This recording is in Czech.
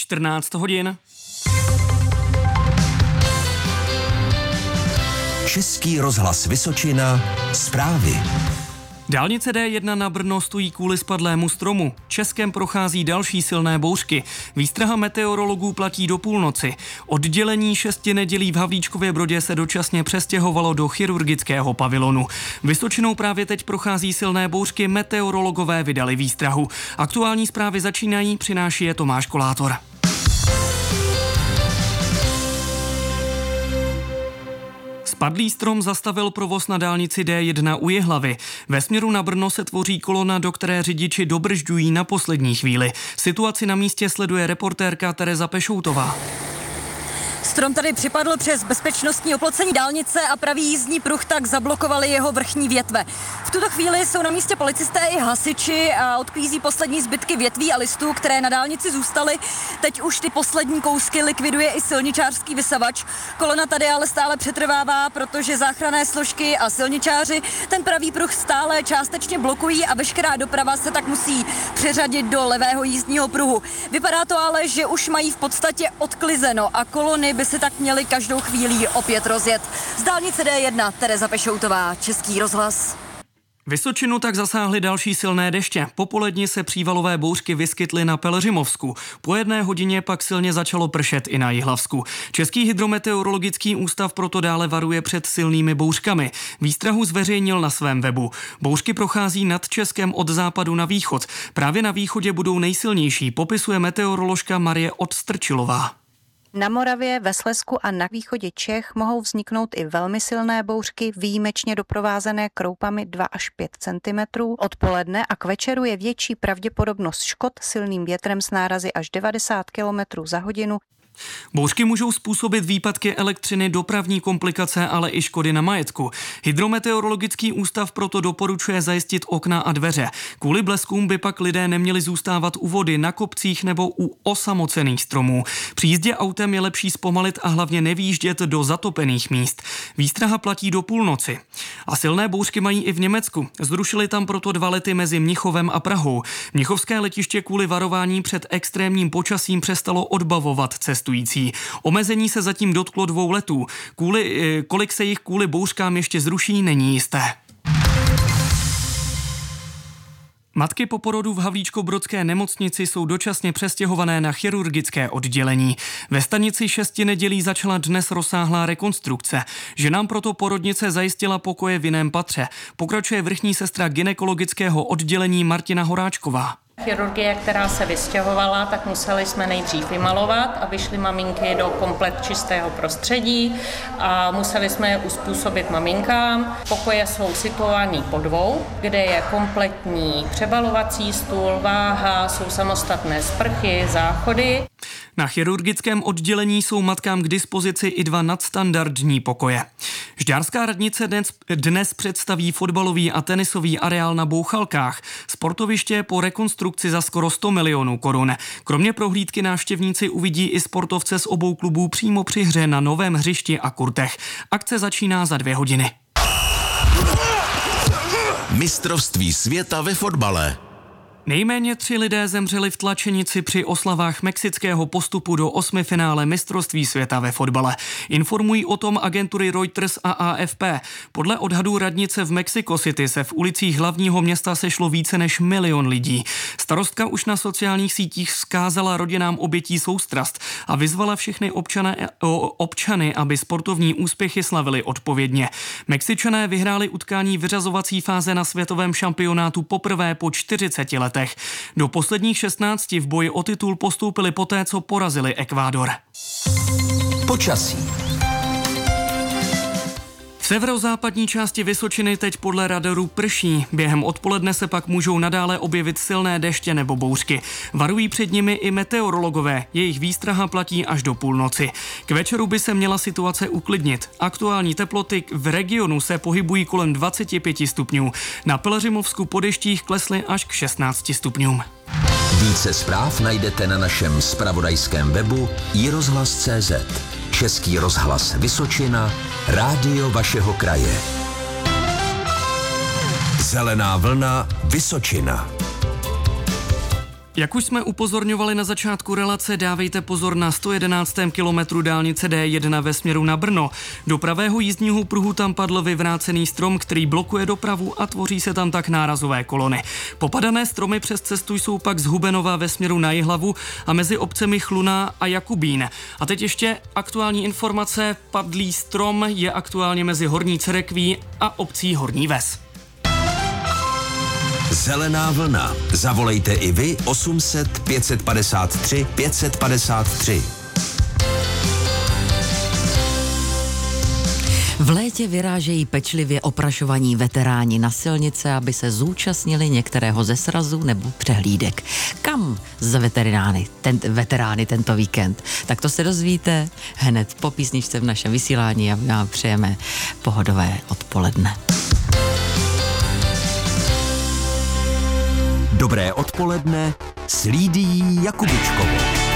14 hodin. Český rozhlas Vysočina, zprávy. Dálnice D1 na Brno stojí kvůli spadlému stromu. Českem prochází další silné bouřky. Výstraha meteorologů platí do půlnoci. Oddělení 6 nedělí v Havlíčkově Brodě se dočasně přestěhovalo do chirurgického pavilonu. Vysočinou právě teď prochází silné bouřky, meteorologové vydali výstrahu. Aktuální zprávy začínají, přináší je Tomáš Kolátor. Spadlý strom zastavil provoz na dálnici D1 u Jihlavy. Ve směru na Brno se tvoří kolona, do které řidiči dobržďují na poslední chvíli. Situaci na místě sleduje reportérka Tereza Pešoutová. Strom tady připadl přes bezpečnostní oplocení dálnice a pravý jízdní pruh tak zablokovali jeho vrchní větve. V tuto chvíli jsou na místě policisté i hasiči a odklízí poslední zbytky větví a listů, které na dálnici zůstaly. Teď už ty poslední kousky likviduje i silničářský vysavač. Kolona tady ale stále přetrvává, protože záchranné složky a silničáři ten pravý pruh stále částečně blokují a veškerá doprava se tak musí přeřadit do levého jízdního pruhu. Vypadá to ale, že už mají v podstatě odklizeno a kolony by se tak měli každou chvíli opět rozjet. Z dálnice D1 Tereza Pešoutová, Český rozhlas. Vysočinu tak zasáhly další silné deště. Popoledni se přívalové bouřky vyskytly na Pelhřimovsku. Po 1 hodině pak silně začalo pršet i na Jihlavsku. Český hydrometeorologický ústav proto dále varuje před silnými bouřkami. Výstrahu zveřejnil na svém webu. Bouřky prochází nad Českem od západu na východ. Právě na východě budou nejsilnější, popisuje meteoroložka Marie Odstrčilová. Na Moravě, ve Slezsku a na východě Čech mohou vzniknout i velmi silné bouřky, výjimečně doprovázené kroupami 2 až 5 cm. Odpoledne a k večeru je větší pravděpodobnost škod silným větrem s nárazy až 90 km za hodinu. Bouřky můžou způsobit výpadky elektřiny, dopravní komplikace, ale i škody na majetku. Hydrometeorologický ústav proto doporučuje zajistit okna a dveře. Kvůli bleskům by pak lidé neměli zůstávat u vody, na kopcích nebo u osamocených stromů. Při jízdě autem je lepší zpomalit a hlavně nevýjíždět do zatopených míst. Výstraha platí do půlnoci. A silné bouřky mají i v Německu. Zrušili tam proto 2 lety mezi Mnichovem a Prahou. Mnichovské letiště kvůli varování před extrémním počasím přestalo odbavovat cestující. Omezení se zatím dotklo 2 letů. Kolik se jich kvůli bouřkám ještě zruší, není jisté. Matky po porodu v Havlíčkobrodské nemocnici jsou dočasně přestěhované na chirurgické oddělení. Ve stanici 6 nedělí začala dnes rozsáhlá rekonstrukce. Ženám proto porodnice zajistila pokoje v jiném patře. Pokračuje vrchní sestra gynekologického oddělení Martina Horáčková. Chirurgie, která se vystěhovala, tak museli jsme nejdřív vymalovat, aby šly maminky do komplet čistého prostředí a museli jsme je uspůsobit maminkám. Pokoje jsou situovány po 2, kde je kompletní přebalovací stůl, váha, jsou samostatné sprchy, záchody. Na chirurgickém oddělení jsou matkám k dispozici i 2 nadstandardní pokoje. Žďárská radnice dnes představí fotbalový a tenisový areál na Bouchalkách. Sportoviště po rekonstrukci za skoro 100 milionů korun. Kromě prohlídky návštěvníci uvidí i sportovce z obou klubů přímo při hře na novém hřišti a kurtech. Akce začíná za 2 hodiny. Mistrovství světa ve fotbale. Nejméně 3 lidé zemřeli v tlačenici při oslavách mexického postupu do 8. finále mistrovství světa ve fotbale. Informují o tom agentury Reuters a AFP. Podle odhadů radnice v Mexico City se v ulicích hlavního města sešlo více než 1 milion lidí. Starostka už na sociálních sítích vzkázala rodinám obětí soustrast a vyzvala všechny občany, aby sportovní úspěchy slavili odpovědně. Mexičané vyhráli utkání vyřazovací fáze na světovém šampionátu poprvé po 40 letech. Do posledních 16 v boji o titul postoupili poté, co porazili Ekvádor. Počasí. V severozápadní části Vysočiny teď podle radaru prší. Během odpoledne se pak můžou nadále objevit silné deště nebo bouřky. Varují před nimi i meteorologové. Jejich výstraha platí až do půlnoci. K večeru by se měla situace uklidnit. Aktuální teploty v regionu se pohybují kolem 25 stupňů. Na Pelhřimovsku po deštích klesly až k 16 stupňům. Více zpráv najdete na našem zpravodajském webu iRozhlas.cz. Český rozhlas Vysočina, rádio vašeho kraje. Zelená vlna Vysočina. Jak už jsme upozorňovali na začátku relace, dávejte pozor na 111. kilometru dálnice D1 ve směru na Brno. Do pravého jízdního pruhu tam padl vyvrácený strom, který blokuje dopravu a tvoří se tam tak nárazové kolony. Popadané stromy přes cestu jsou pak z Hubenova ve směru na Jihlavu a mezi obcemi Chluna a Jakubín. A teď ještě aktuální informace. Padlý strom je aktuálně mezi Horní Cerekví a obcí Horní Ves. Zelená vlna. Zavolejte i vy 800 553 553. V létě vyrážejí pečlivě oprašovaní veteráni na silnice, aby se zúčastnili některého ze srazů nebo přehlídek. Kam za veterány tento víkend? Tak to se dozvíte hned po písničce v našem vysílání a my vám přejeme pohodové odpoledne. Dobré odpoledne s Lídií Jakubičkovou.